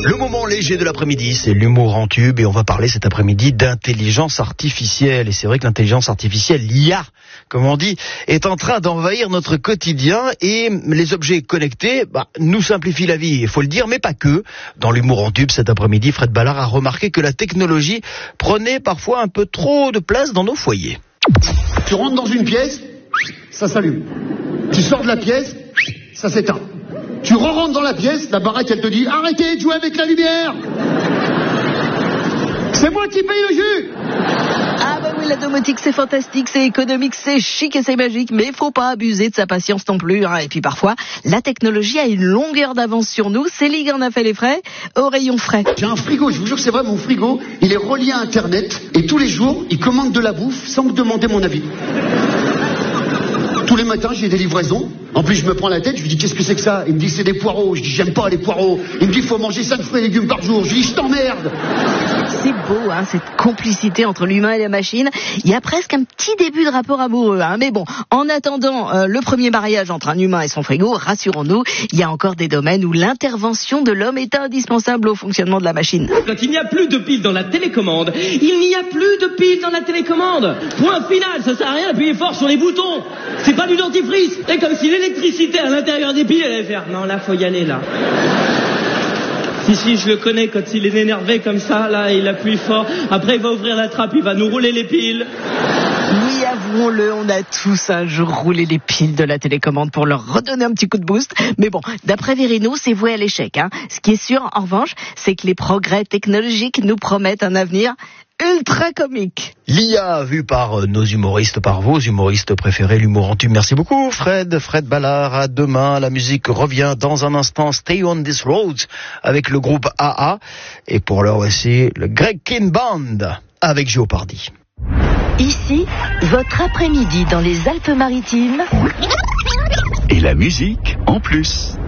Le moment léger de l'après-midi, c'est l'humour en tube et on va parler cet après-midi d'intelligence artificielle. Et c'est vrai que l'intelligence artificielle, l'IA, comme on dit, est en train d'envahir notre quotidien et les objets connectés nous simplifient la vie, il faut le dire, mais pas que. Dans l'humour en tube cet après-midi, Fred Ballard a remarqué que la technologie prenait parfois un peu trop de place dans nos foyers. Tu rentres dans une pièce, ça s'allume. Tu sors de la pièce, ça s'éteint. Tu re-rentres dans la pièce, la baraque elle te dit « Arrêtez de jouer avec la lumière !» C'est moi qui paye le jus. Ah bah oui, la domotique c'est fantastique, c'est économique, c'est chic et c'est magique, mais faut pas abuser de sa patience non plus. Et puis parfois, la technologie a une longueur d'avance sur nous. Céline en a fait les frais au rayon frais. J'ai un frigo, je vous jure que c'est vrai, mon frigo, il est relié à Internet et tous les jours, il commande de la bouffe sans me demander mon avis. Tous les matins, j'ai des livraisons. En plus, je me prends la tête, je lui dis, qu'est-ce que c'est que ça? Il me dit, c'est des poireaux. Je dis, j'aime pas les poireaux. Il me dit, faut manger 5 fruits et légumes par jour. Je lui dis, je t'emmerde. C'est beau, cette complicité entre l'humain et la machine. Il y a presque un petit début de rapport amoureux, Mais bon, en attendant le premier mariage entre un humain et son frigo, rassurons-nous, il y a encore des domaines où l'intervention de l'homme est indispensable au fonctionnement de la machine. Quand il n'y a plus de piles dans la télécommande, il n'y a plus de piles dans la télécommande. Point final, ça sert à rien d'appuyer fort sur les boutons. C'est pas du dentifrice. C'est comme si l'électricité à l'intérieur des piles, elle allait faire, non là, faut y aller là. Si, je le connais, quand il est énervé comme ça, là, il appuie fort. Après, il va ouvrir la trappe, il va nous rouler les piles. Oui, avouons-le, on a tous un jour roulé les piles de la télécommande pour leur redonner un petit coup de boost. Mais bon, d'après Virino, c'est voué à l'échec. Ce qui est sûr, en revanche, c'est que les progrès technologiques nous promettent un avenir ultra comique. L'IA vue par nos humoristes, par vos humoristes préférés, l'humour en tube. Merci beaucoup Fred Ballard. À demain, la musique revient dans un instant. Stay on this road avec le groupe AA. Et pour l'heure, voici le Greg Kihn Band avec Jeopardy. Ici, votre après-midi dans les Alpes-Maritimes. Et la musique en plus.